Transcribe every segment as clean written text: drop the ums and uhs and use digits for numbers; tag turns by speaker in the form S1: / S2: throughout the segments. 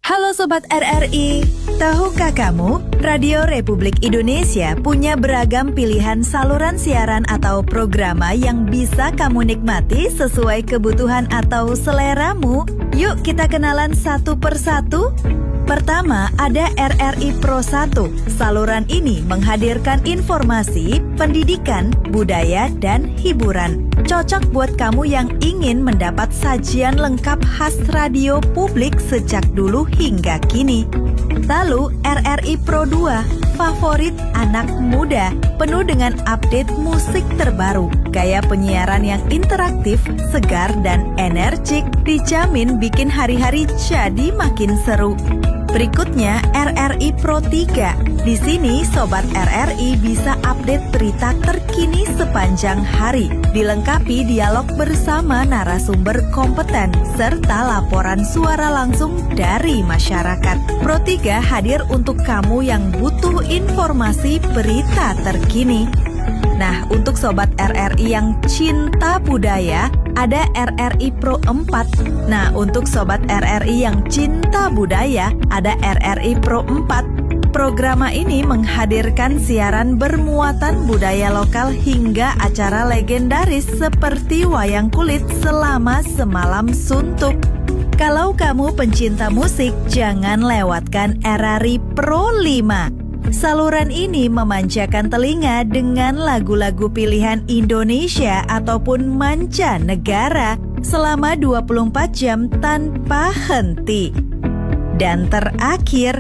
S1: Halo Sobat RRI, tahukah kamu, Radio Republik Indonesia punya beragam pilihan saluran siaran atau programa yang bisa kamu nikmati sesuai kebutuhan atau seleramu? Yuk kita kenalan satu persatu. Pertama, ada RRI Pro 1. Saluran ini menghadirkan informasi, pendidikan, budaya, dan hiburan. Cocok buat kamu yang ingin mendapat sajian lengkap khas radio publik sejak dulu hingga kini. Lalu RRI Pro 2, favorit anak muda, penuh dengan update musik terbaru. Gaya penyiaran yang interaktif, segar, dan energik dijamin bikin hari-hari jadi makin seru. Berikutnya RRI Pro 3. Di sini Sobat RRI bisa update berita terkini sepanjang hari. Dilengkapi dialog bersama narasumber kompeten serta laporan suara langsung dari masyarakat. Pro 3 hadir untuk kamu yang butuh informasi berita terkini. Nah, untuk Sobat RRI yang cinta budaya, ada RRI Pro 4. Nah, untuk Sobat RRI yang cinta budaya, ada RRI Pro 4. Programa ini menghadirkan siaran bermuatan budaya lokal hingga acara legendaris seperti wayang kulit selama semalam suntuk. Kalau kamu pencinta musik, jangan lewatkan RRI Pro 5. Saluran ini memanjakan telinga dengan lagu-lagu pilihan Indonesia ataupun mancanegara selama 24 jam tanpa henti. Dan terakhir,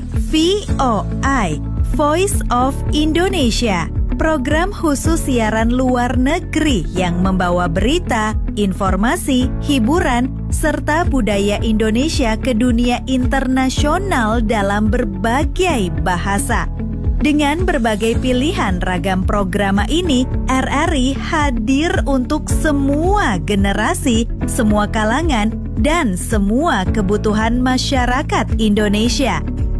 S1: VOI, Voice of Indonesia, program khusus siaran luar negeri yang membawa berita, informasi, hiburan, serta budaya Indonesia ke dunia internasional dalam berbagai bahasa. Dengan berbagai pilihan ragam programa ini, RRI hadir untuk semua generasi, semua kalangan, dan semua kebutuhan masyarakat Indonesia.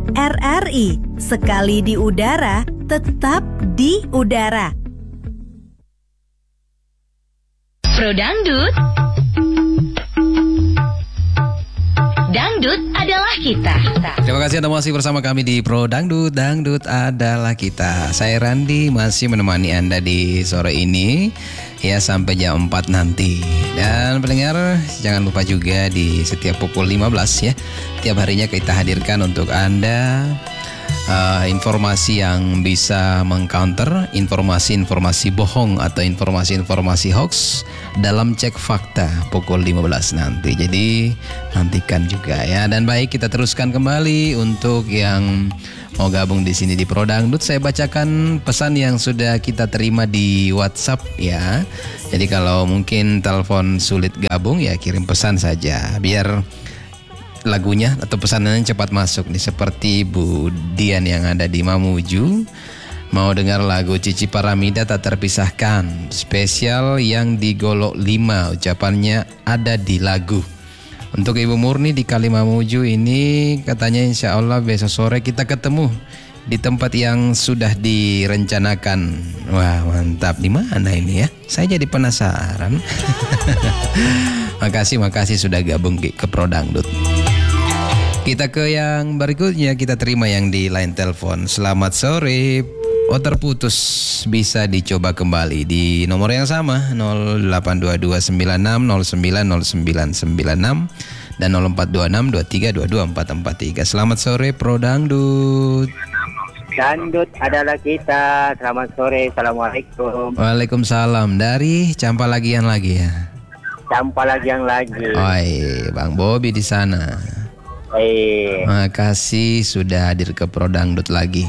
S1: RRI, sekali di udara, tetap di udara.
S2: Pro Dangdut. Dangdut adalah kita.
S3: Terima kasih Anda masih bersama kami di Pro Dangdut. Dangdut adalah kita. Saya Randi masih menemani Anda di sore ini ya sampai jam 4 nanti. Dan pendengar jangan lupa juga di setiap pukul 15 ya. Tiap harinya kita hadirkan untuk Anda informasi yang bisa mengcounter informasi-informasi bohong atau informasi-informasi hoax dalam cek fakta pukul 15 nanti. Jadi nantikan juga ya. Dan baik, kita teruskan kembali untuk yang mau gabung di sini di Pro Dangdut. Saya bacakan pesan yang sudah kita terima di WhatsApp ya. Jadi kalau mungkin telepon sulit gabung ya kirim pesan saja biar lagunya atau pesanannya cepat masuk nih, seperti Bu Dian yang ada di Mamuju mau dengar lagu Cici Paramida Tak Terpisahkan spesial yang di Golok 5, ucapannya ada di lagu. Untuk Ibu Murni di Kali Mamuju ini katanya insya Allah besok sore kita ketemu di tempat yang sudah direncanakan. Wah mantap, di mana ini ya? Saya jadi penasaran. Makasih sudah gabung ke Pro Dangdut. Kita ke yang berikutnya, kita terima yang di line telepon. Selamat sore. Oh terputus, bisa dicoba kembali di nomor yang sama 082296090996 dan 042623224443. Selamat sore Pro Dangdut.
S4: Dangdut adalah kita. Selamat sore. Assalamualaikum.
S3: Waalaikumsalam. Dari Campalagian lagi ya.
S4: Campalagian lagi.
S3: Oi, Bang Bobi di sana. Makasih sudah hadir ke Pro Dangdut lagi.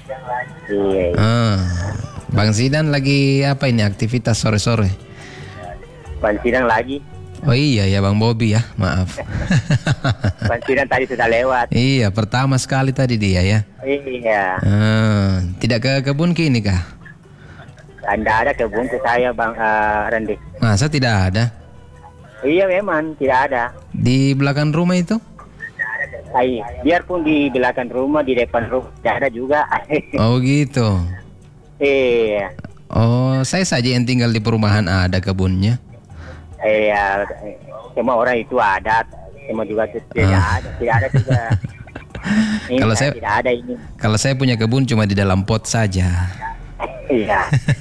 S3: Bang Zidan lagi apa ini aktivitas sore-sore?
S4: Bang Zidan lagi.
S3: Oh iya ya Bang Bobi ya, maaf.
S4: Bang Zidan tadi sudah lewat.
S3: Iya, pertama sekali tadi dia ya.
S4: Iya.
S3: Tidak ke kebun kini kah?
S4: Anda ada kebun ke saya Bang Randi.
S3: Masa tidak ada?
S4: Iya memang tidak ada.
S3: Di belakang rumah itu?
S4: Biarpun di belakang rumah, di depan rumah tidak ada juga.
S3: Oh gitu.
S4: Iya.
S3: Oh, saya saja yang tinggal di perumahan ada kebunnya.
S4: Iya, semua orang itu ada, semua juga tidak ada juga. Ini
S3: Kalau saya-
S4: tidak ada ini.
S3: Kalau saya punya kebun cuma di dalam pot saja.
S4: Iya.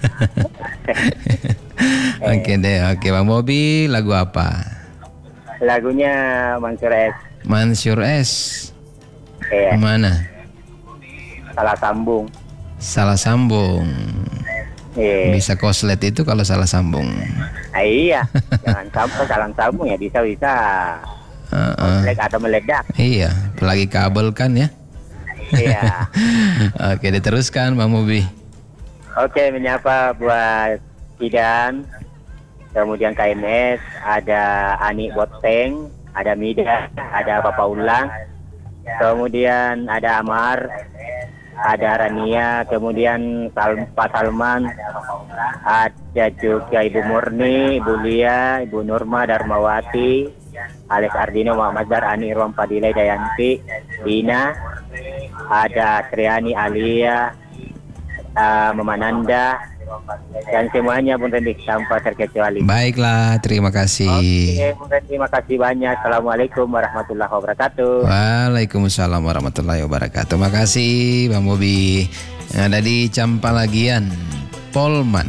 S3: Oke deh, oke Bang Bobi, lagu apa?
S4: Lagunya Mansur S.
S3: Mansur S.
S4: Iya.
S3: Mana?
S4: Salah sambung.
S3: Salah sambung.
S4: Iya.
S3: Bisa koslet itu kalau salah sambung.
S4: Iya. Jangan sampai salah sambung ya, bisa meledak atau meledak.
S3: Iya, apalagi kabel kan ya.
S4: Iya.
S3: Oke, diteruskan Bang Bobi.
S4: Oke, menyapa buat Idan, kemudian KMS, ada Ani Boteng, ada Mida, ada Papa Ulang, kemudian ada Amar, ada Rania, kemudian Pak Salman, ada juga Ibu Murni, Ibu Lia, Ibu Nurma, Darmawati, Alex Ardino, Muhammad Dar, Ani Irwan Padilai, Dayanti, Dina, ada Triani Alia, Mama Nanda, dan semuanya Bung Rendi tanpa terkecuali.
S3: Baiklah, terima kasih.
S4: Oke, Bung Rendi, terima kasih banyak. Assalamualaikum warahmatullahi wabarakatuh.
S3: Waalaikumsalam warahmatullahi wabarakatuh. Makasih Bang Bobi. Yang ada di Campalagian, Polman.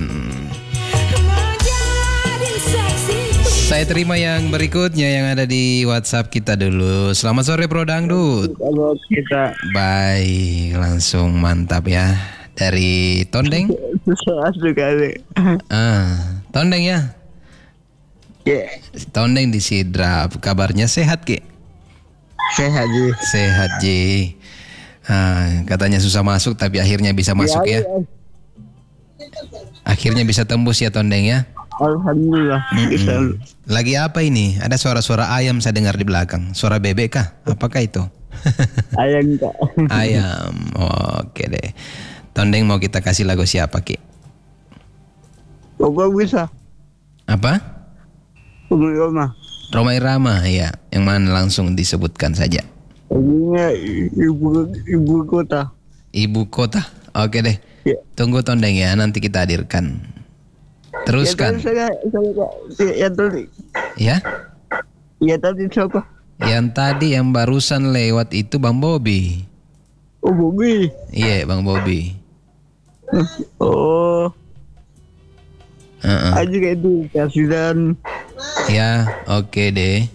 S3: Saya terima yang berikutnya yang ada di WhatsApp kita dulu. Selamat sore Pro Dangdut.
S5: Kalau kita
S3: Baik, langsung mantap ya. Dari Tondeng.
S5: susah sekali.
S3: Tondeng ya.
S5: Ya,
S3: Tondeng di Sidrap. Kabarnya sehat Ki?
S5: sehat ji.
S3: Sehat Ji. Katanya susah masuk tapi akhirnya bisa masuk ya. Akhirnya bisa tembus ya Tondeng ya.
S5: Alhamdulillah. Bisa.
S3: Lagi apa ini? Ada suara-suara ayam saya dengar di belakang. Suara bebek kah? Apakah itu?
S5: Ayam kak.
S3: Ayam. Oke deh. Tondeng mau kita kasih lagu siapa Ki?
S5: Bapak bisa.
S3: Apa?
S5: Rumah.
S3: Roma Irama ya. Yang mana langsung disebutkan saja.
S5: Lagunya ibu kota.
S3: Ibu kota. Oke deh.
S5: Ya.
S3: Tunggu Tondeng ya. Nanti kita hadirkan. Teruskan.
S5: Ya, tadi
S3: Ya.
S5: ya tadi siapa?
S3: Yang tadi yang barusan lewat itu Bang Bobi.
S5: Oh Bobi.
S3: Iya Bang Bobi.
S5: Oh.
S3: Heeh.
S5: Aja kayak itu kasihan.
S3: Ya, oke deh.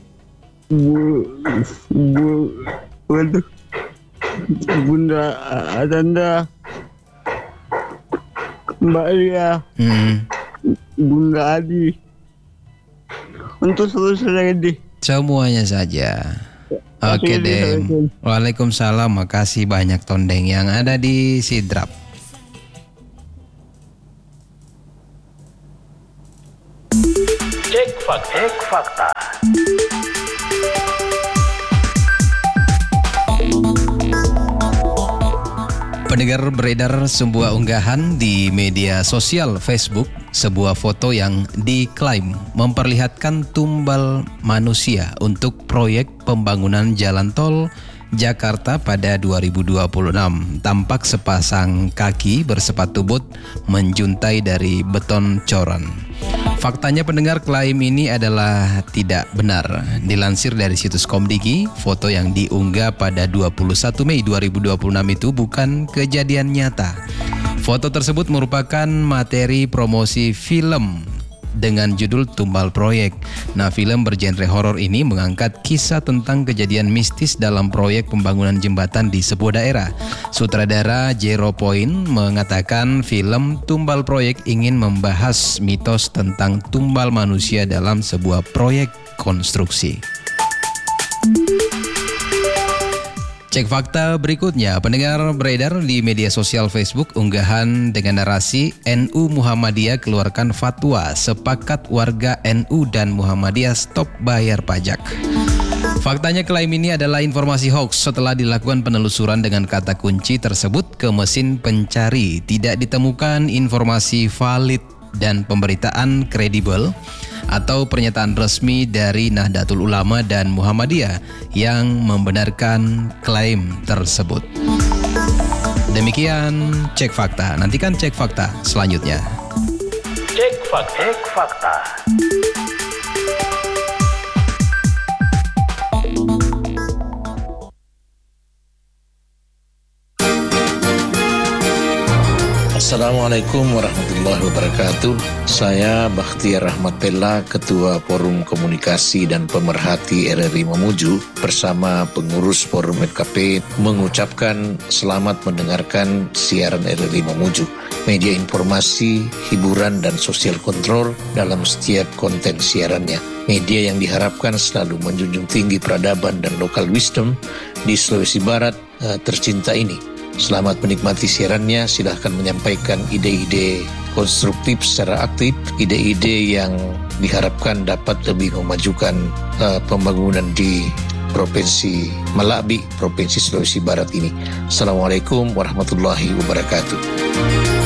S5: Waduh. Bunda Adanda. Mbak Lia. Bunda Adi. Untuk selesai di.
S3: Semuanya saja. Oke deh. Waalaikumsalam. Makasih banyak Tondeng yang ada di Sidrap.
S6: Cek fakta.
S3: Pendengar, beredar sebuah unggahan di media sosial Facebook, sebuah foto yang diklaim memperlihatkan tumbal manusia untuk proyek pembangunan jalan tol Jakarta pada 2026. Tampak sepasang kaki bersepatu bot menjuntai dari beton coran. Faktanya pendengar, klaim ini adalah tidak benar. Dilansir dari situs Komdigi, foto yang diunggah pada 21 Mei 2026 itu bukan kejadian nyata. Foto tersebut merupakan materi promosi film dengan judul Tumbal Proyek. Nah, film bergenre horor ini mengangkat kisah tentang kejadian mistis dalam proyek pembangunan jembatan di sebuah daerah. Sutradara Zero Point mengatakan film Tumbal Proyek ingin membahas mitos tentang tumbal manusia dalam sebuah proyek konstruksi. Cek fakta berikutnya, pendengar, beredar di media sosial Facebook unggahan dengan narasi NU Muhammadiyah keluarkan fatwa sepakat warga NU dan Muhammadiyah stop bayar pajak. Faktanya klaim ini adalah informasi hoax setelah dilakukan penelusuran dengan kata kunci tersebut ke mesin pencari. Tidak ditemukan informasi valid dan pemberitaan kredibel atau pernyataan resmi dari Nahdlatul Ulama dan Muhammadiyah yang membenarkan klaim tersebut. Demikian cek fakta. Nantikan cek fakta selanjutnya.
S6: Cek fakta.
S7: Assalamualaikum warahmatullahi wabarakatuh. Saya Bakhtiar Rahmat Pella, Ketua Forum Komunikasi dan Pemerhati RRI Mamuju bersama pengurus Forum FKP mengucapkan selamat mendengarkan siaran RRI Mamuju, media informasi, hiburan dan sosial kontrol dalam setiap konten siarannya. Media yang diharapkan selalu menjunjung tinggi peradaban dan local wisdom di Sulawesi Barat tercinta ini. Selamat menikmati siarannya, silahkan menyampaikan ide-ide konstruktif secara aktif, ide-ide yang diharapkan dapat lebih memajukan pembangunan di Provinsi Malabi, Provinsi Sulawesi Barat ini. Assalamualaikum warahmatullahi wabarakatuh.